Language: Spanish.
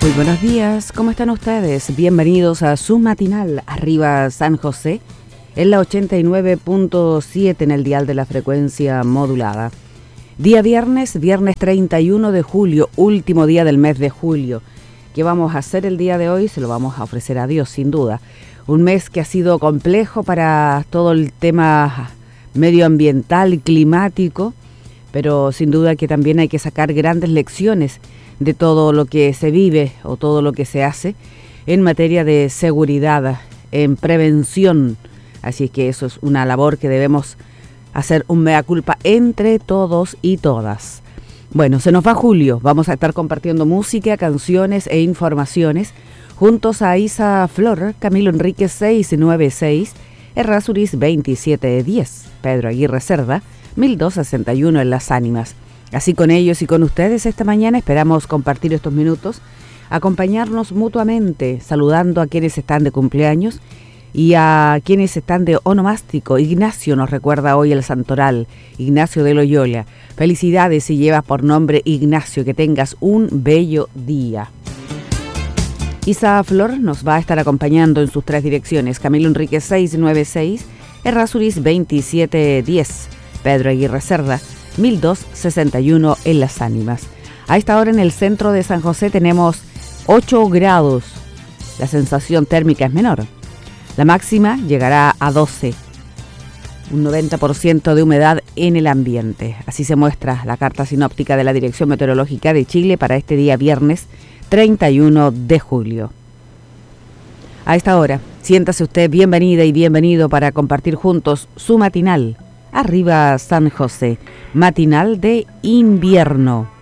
Muy buenos días, ¿cómo están ustedes? Bienvenidos a su matinal Arriba San José, en la 89.7 en el dial de la frecuencia modulada. Día viernes 31 de julio, último día del mes de julio. ¿Qué vamos a hacer el día de hoy? Se lo vamos a ofrecer a Dios, sin duda. Un mes que ha sido complejo para todo el tema medioambiental y climático, pero sin duda que también hay que sacar grandes lecciones de todo lo que se vive o todo lo que se hace en materia de seguridad, en prevención. Así es que eso es una labor que debemos hacer un mea culpa entre todos y todas. Bueno, se nos va julio, vamos a estar compartiendo música, canciones e informaciones juntos a Isa Flor, Camilo Enríquez 696, Errázuriz 2710, Pedro Aguirre Cerda 1261 en Las Ánimas. Así con ellos y con ustedes esta mañana esperamos compartir estos minutos, acompañarnos mutuamente, saludando a quienes están de cumpleaños y a quienes están de onomástico. Ignacio nos recuerda hoy el santoral, Ignacio de Loyola. Felicidades si llevas por nombre Ignacio, que tengas un bello día. Isa Flor nos va a estar acompañando en sus tres direcciones, Camilo Enríquez 696, Errázuriz 2710, Pedro Aguirre Cerda 1261 en Las Ánimas. A esta hora en el centro de San José tenemos 8 grados. La sensación térmica es menor. La máxima llegará a 12. Un 90% de humedad en el ambiente. Así se muestra la carta sinóptica de la Dirección Meteorológica de Chile para este día viernes 31 de julio. A esta hora, siéntase usted bienvenida y bienvenido para compartir juntos su matinal Arriba San José, matinal de invierno.